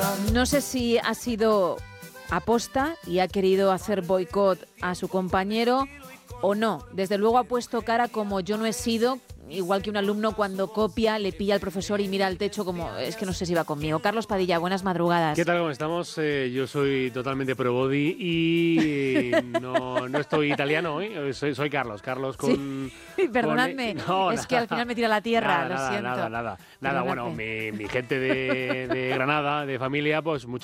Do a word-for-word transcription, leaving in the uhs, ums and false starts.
No sé si ha sido aposta y ha querido hacer boicot a su compañero o no. Desde luego ha puesto cara como yo no he sido, igual que un alumno cuando copia, le pilla al profesor y mira al techo como es que no sé si va conmigo. Carlos Padilla, buenas madrugadas. ¿Qué tal? ¿Cómo estamos? Eh, yo soy totalmente pro body y no, no estoy italiano hoy. Soy, soy Carlos. Carlos con... Sí, perdonadme, con, no, es nada, que al final me tira a la tierra, nada, lo nada, siento. Nada, nada, nada. Bueno, mi, mi gente de, de Granada, de familia, pues mucha